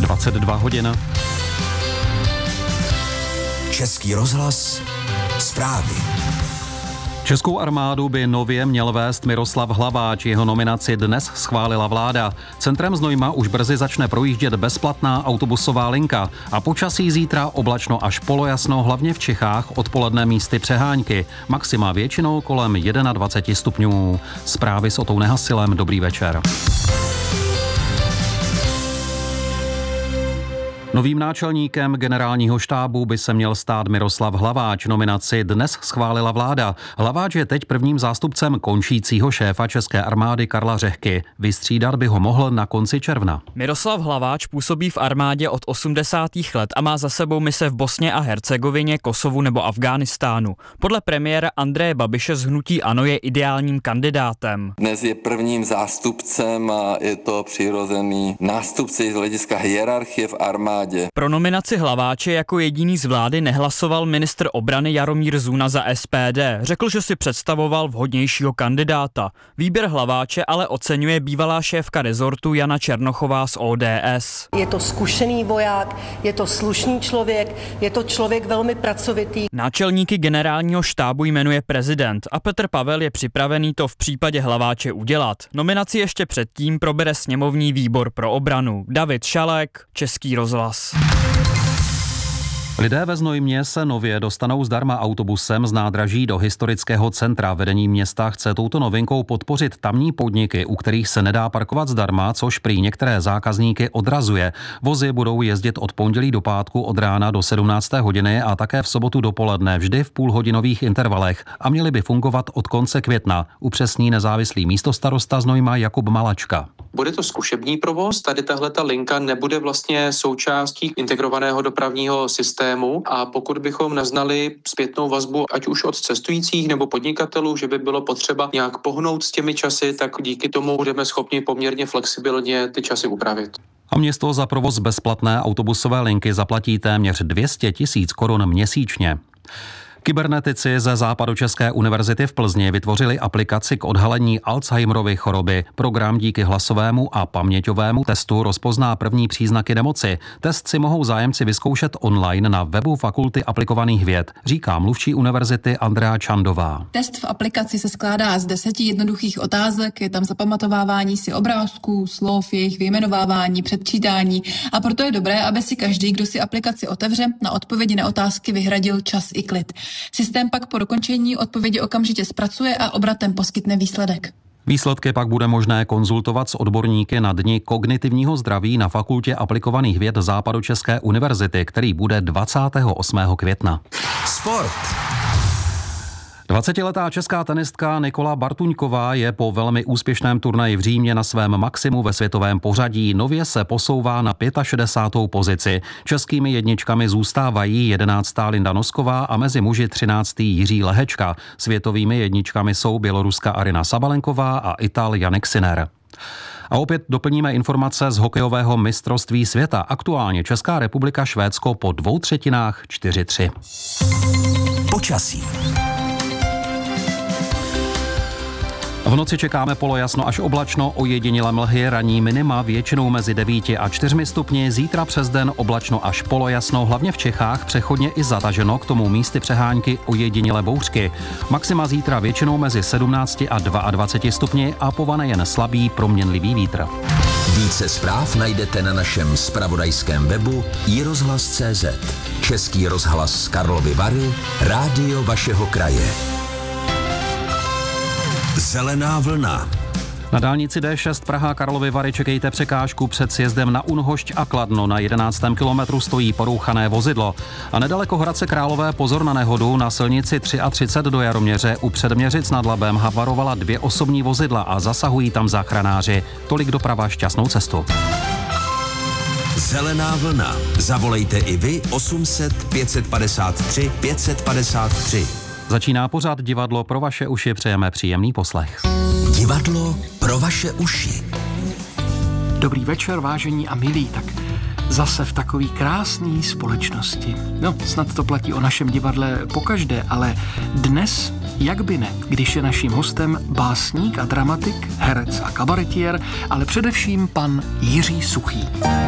22 hodin. Český rozhlas, zprávy. Českou armádu by nově měl vést Miroslav Hlaváč, jeho nominaci dnes schválila vláda. Centrem Znojma už brzy začne projíždět bezplatná autobusová linka a počasí zítra oblačno až polojasno, hlavně v Čechách, odpoledne místy přehánky. Maxima většinou kolem 21 stupňů. Zprávy s Otou Nehasilem, dobrý večer. Novým náčelníkem generálního štábu by se měl stát Miroslav Hlaváč. Nominaci dnes schválila vláda. Hlaváč je teď prvním zástupcem končícího šéfa České armády Karla Řehky. Vystřídat by ho mohl na konci června. Miroslav Hlaváč působí v armádě od 80. let a má za sebou mise v Bosně a Hercegovině, Kosovu nebo Afghánistánu. Podle premiéra Andreje Babiše z hnutí ANO je ideálním kandidátem. Dnes je prvním zástupcem a je to přirozený nástupce z hlediska hierarchie v armádě. Pro nominaci Hlaváče jako jediný z vlády nehlasoval ministr obrany Jaromír Zuna za SPD. Řekl, že si představoval vhodnějšího kandidáta. Výběr Hlaváče ale oceňuje bývalá šéfka rezortu Jana Černochová z ODS. Je to zkušený voják, je to slušný člověk, je to člověk velmi pracovitý. Náčelníky generálního štábu jmenuje prezident a Petr Pavel je připravený to v případě Hlaváče udělat. Nominaci ještě předtím probere sněmovní výbor pro obranu. David Šalek, Český rozhlas. Lidé ve Znojmě se nově dostanou zdarma autobusem z nádraží do historického centra. Vedení města chce touto novinkou podpořit tamní podniky, u kterých se nedá parkovat zdarma, což prý některé zákazníky odrazuje. Vozy budou jezdit od pondělí do pátku od rána do 17. hodiny a také v sobotu dopoledne, vždy v půlhodinových intervalech a měly by fungovat od konce května, upřesní nezávislý místostarosta Znojma Jakub Malačka. Bude to zkušební provoz, tady tahleta linka nebude vlastně součástí integrovaného dopravního systému a pokud bychom naznali zpětnou vazbu, ať už od cestujících nebo podnikatelů, že by bylo potřeba nějak pohnout s těmi časy, tak díky tomu budeme schopni poměrně flexibilně ty časy upravit. A město za provoz bezplatné autobusové linky zaplatí téměř 200 000 korun měsíčně. Kybernetici ze Západočeské univerzity v Plzni vytvořili aplikaci k odhalení Alzheimerovy choroby. Program díky hlasovému a paměťovému testu rozpozná první příznaky nemoci. Test si mohou zájemci vyzkoušet online na webu Fakulty aplikovaných věd, říká mluvčí univerzity Andrea Čandová. Test v aplikaci se skládá z 10 jednoduchých otázek, je tam zapamatovávání si obrázků, slov, jejich vyjmenovávání, předčítání a proto je dobré, aby si každý, kdo si aplikaci otevře, na odpovědi na otázky vyhradil čas i klid. Systém pak po dokončení odpovědi okamžitě zpracuje a obratem poskytne výsledek. Výsledky pak bude možné konzultovat s odborníky na Dni kognitivního zdraví na Fakultě aplikovaných věd Západočeské univerzity, který bude 28. května. Sport. 20letá česká tenistka Nikola Bartuňková je po velmi úspěšném turnaji v Římě na svém maximu ve světovém pořadí. Nově se posouvá na 65. pozici. Českými jedničkami zůstávají 11. Linda Nosková a mezi muži 13. Jiří Lehečka. Světovými jedničkami jsou běloruska Aryna Sabalenková a Ital Jannik Sinner. A opět doplníme informace z hokejového mistrovství světa. Aktuálně Česká republika Švédsko po 2/3 4-3. Počasí. V noci čekáme polojasno až oblačno, ojedinělé mlhy, ranní minima většinou mezi 9 a 4 stupni, zítra přes den oblačno až polojasno, hlavně v Čechách, přechodně i zataženo, k tomu místy přehánky ojedinělé bouřky. Maxima zítra většinou mezi 17 a 22 stupni a povane jen slabý proměnlivý vítr. Více zpráv najdete na našem zpravodajském webu iRozhlas.cz. Český rozhlas Karlovy Vary, rádio vašeho kraje. Zelená vlna. Na dálnici D6 Praha Karlovy Vary čekejte překážku před sjezdem na Unhošť a Kladno. Na 11. kilometru stojí porouchané vozidlo. A nedaleko Hradce Králové pozor na nehodu. Na silnici 33 do Jaroměře u Předměřic nad Labem havarovala 2 osobní vozidla a zasahují tam záchranáři. Tolik doprava, šťastnou cestu. Zelená vlna. Zavolejte i vy 800 553 553. Začíná pořad Divadlo pro vaše uši, přejeme příjemný poslech. Divadlo pro vaše uši. Dobrý večer, vážení a milí, tak zase v takový krásný společnosti. No, snad to platí o našem divadle pokaždé, ale dnes, jak by ne, když je naším hostem básník a dramatik, herec a kabaretier, ale především pan Jiří Suchý.